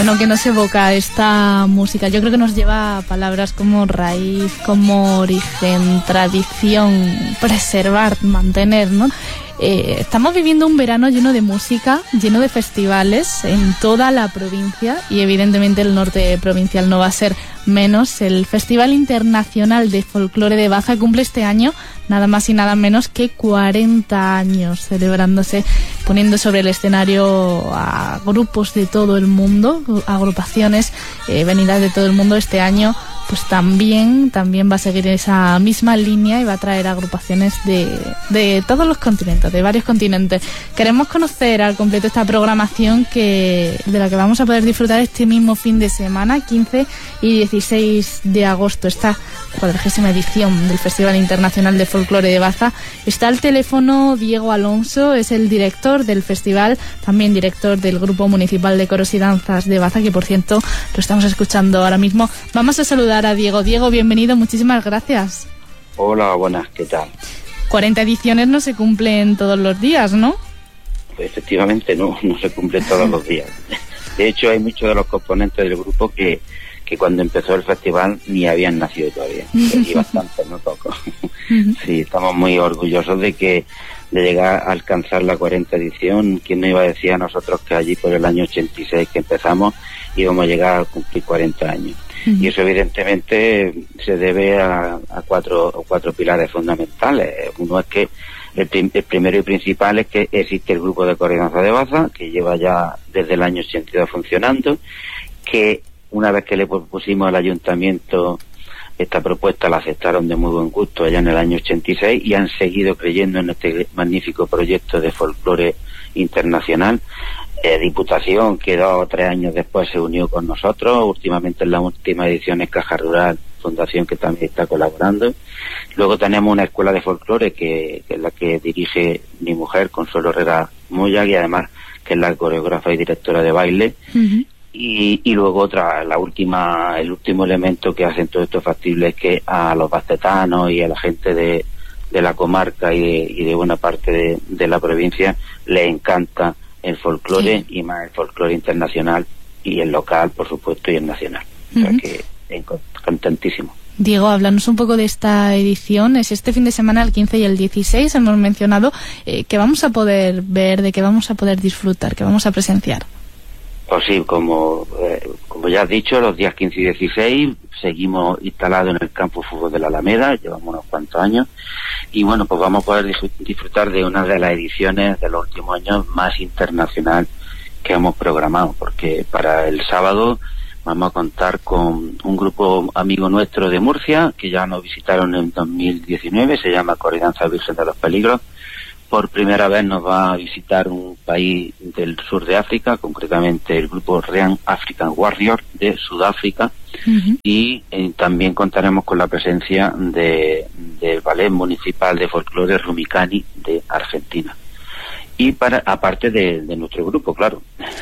tono que nos evoca esta música. Yo creo que nos lleva a palabras como raíz, como origen, tradición, preservar, mantener, ¿no? Estamos viviendo un verano lleno de música, lleno de festivales en toda la provincia, y evidentemente el norte provincial no va a ser menos. El Festival Internacional de Folclore de Baza cumple este año nada más y nada menos que 40 años, celebrándose, poniendo sobre el escenario a grupos de todo el mundo, agrupaciones venidas de todo el mundo. Este año pues también va a seguir esa misma línea y va a traer agrupaciones de todos los continentes, de varios continentes. Queremos conocer al completo esta programación de la que vamos a poder disfrutar este mismo fin de semana, 15 y 16 de agosto, esta 40ª edición del Festival Internacional de Folclore de Baza. Está al teléfono Diego Alonso, es el director del festival, también director del Grupo Municipal de Coros y Danzas de Baza, que por cierto lo estamos escuchando ahora mismo. Vamos a saludar a Diego. Diego, bienvenido, muchísimas gracias. Hola, buenas, ¿qué tal? 40 ediciones no se cumplen todos los días, ¿no? Pues efectivamente no se cumplen todos los días. De hecho, hay muchos de los componentes del grupo que cuando empezó el festival ni habían nacido todavía. Y bastante, no poco. Sí, estamos muy orgullosos de llegar a alcanzar la 40 edición. ¿Quién nos iba a decir a nosotros que allí por el año 86 que empezamos íbamos a llegar a cumplir 40 años? Y eso evidentemente se debe a cuatro pilares fundamentales. Uno es que el primero y principal es que existe el grupo de Coros y Danzas de Baza, que lleva ya desde el año 82 funcionando, que una vez que le propusimos al ayuntamiento esta propuesta la aceptaron de muy buen gusto allá en el año 86 y han seguido creyendo en este magnífico proyecto de folclore internacional. Diputación, que 2 o 3 años después se unió con nosotros. Últimamente en la última edición es Caja Rural, fundación que también está colaborando. Luego tenemos una escuela de folclore que es la que dirige mi mujer, Consuelo Herrera Moya, y además que es la coreógrafa y directora de baile. Y luego el último elemento que hacen todo esto factible es que a los bacetanos y a la gente de la comarca y de buena parte de la provincia les encanta el folclore, y más el folclore internacional y el local, por supuesto, y el nacional. O sea que contentísimo. Diego, háblanos un poco de esta edición. Es este fin de semana, el 15 y el 16, hemos mencionado que vamos a poder ver, de que vamos a poder disfrutar, que vamos a presenciar. Pues sí, como ya has dicho, los días 15 y 16 seguimos instalados en el campo fútbol de la Alameda, llevamos unos cuantos años, y bueno, pues vamos a poder disfrutar de una de las ediciones de los últimos años más internacional que hemos programado, porque para el sábado vamos a contar con un grupo amigo nuestro de Murcia, que ya nos visitaron en 2019, se llama Coros y Danzas Virgen de los Peligros. Por primera vez nos va a visitar un país del sur de África, concretamente el grupo Rean African Warrior de Sudáfrica, y también contaremos con la presencia del Ballet Municipal de Folclore Rumicani de Argentina. Y aparte de nuestro grupo, claro.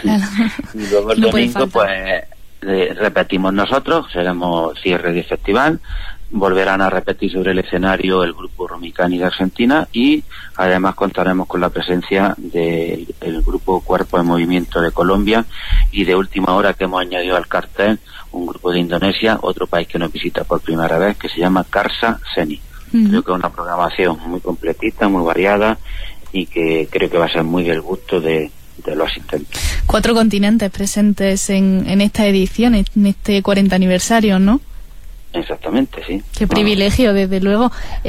Y luego el domingo, pues repetimos nosotros, seremos cierre de festival. Volverán a repetir sobre el escenario el grupo Rumicani de Argentina, y además contaremos con la presencia del grupo Cuerpo de Movimiento de Colombia, y de última hora que hemos añadido al cartel un grupo de Indonesia, otro país que nos visita por primera vez, que se llama Karsa Seni. Creo que es una programación muy completita, muy variada, y que creo que va a ser muy del gusto de los asistentes. 4 continentes presentes en esta edición, en este 40 aniversario, ¿no? Exactamente, sí. Qué privilegio, desde luego.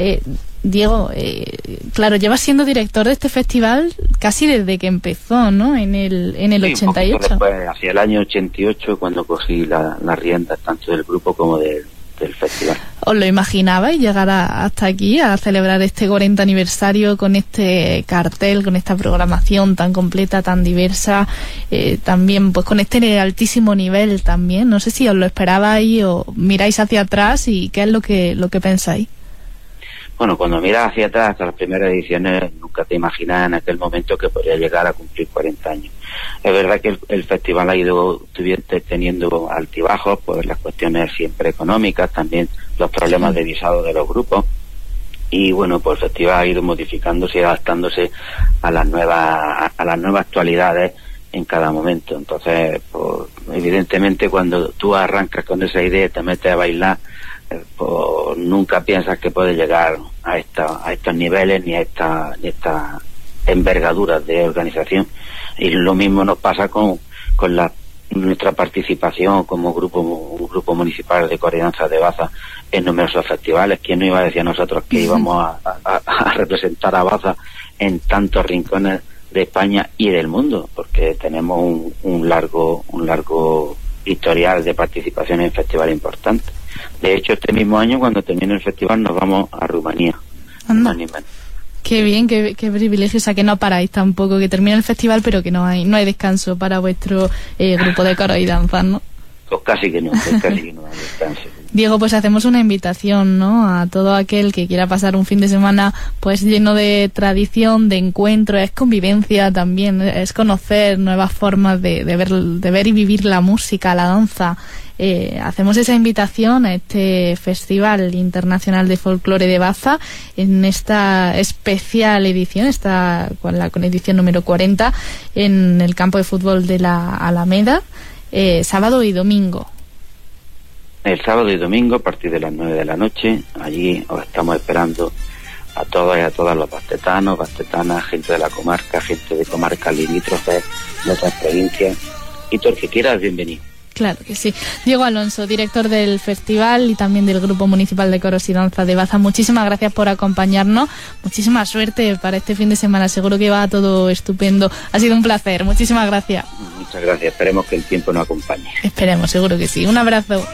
Diego, claro, llevas siendo director de este festival casi desde que empezó, ¿no? En el 88. Después, hacia el año 88, cuando cogí las riendas tanto del grupo como del festival. ¿Os lo imaginabais llegar hasta aquí a celebrar este 40 aniversario con este cartel, con esta programación tan completa, tan diversa, también pues con este altísimo nivel también? No sé si os lo esperabais o miráis hacia atrás y qué es lo que pensáis. Bueno, cuando miras hacia atrás, hasta las primeras ediciones, nunca te imaginas en aquel momento que podría llegar a cumplir 40 años. Es verdad que el festival ha ido teniendo altibajos por las cuestiones siempre económicas, también los problemas de visado de los grupos, y bueno, pues el festival ha ido modificándose y adaptándose a las nuevas actualidades en cada momento. Entonces, pues, evidentemente cuando tú arrancas con esa idea y te metes a bailar, pues nunca piensas que puedes llegar a estos niveles ni a esta envergaduras de organización. Y lo mismo nos pasa con nuestra participación como un grupo municipal de coro y danza de Baza en numerosos festivales. ¿Quién nos iba a decir a nosotros que íbamos a representar a Baza en tantos rincones de España y del mundo? Porque tenemos un largo historial de participación en festivales importantes. De hecho, este mismo año, cuando termine el festival, nos vamos a Rumanía. Qué bien, qué privilegio. O sea, que no paráis tampoco, que termina el festival, pero que no hay descanso para vuestro grupo de coro y danzas, ¿no? Pues casi que no hay descanso. Diego, pues hacemos una invitación, ¿no?, a todo aquel que quiera pasar un fin de semana pues lleno de tradición, de encuentro, es convivencia también, es conocer nuevas formas de ver y vivir la música, la danza. Hacemos esa invitación a este Festival Internacional de Folclore de Baza en esta especial edición, con la edición número 40 en el campo de fútbol de la Alameda, sábado y domingo. El sábado y domingo a partir de las 9 de la noche, allí os estamos esperando a todos y a todas los bastetanos, bastetanas, gente de la comarca, gente de comarcas limítrofes, de otras provincias, y todo el que quiera es bienvenido. Claro que sí. Diego Alonso, director del festival y también del Grupo Municipal de Coros y Danza de Baza, muchísimas gracias por acompañarnos, muchísima suerte para este fin de semana, seguro que va todo estupendo. Ha sido un placer, muchísimas gracias. Muchas gracias, esperemos que el tiempo nos acompañe. Esperemos, seguro que sí. Un abrazo.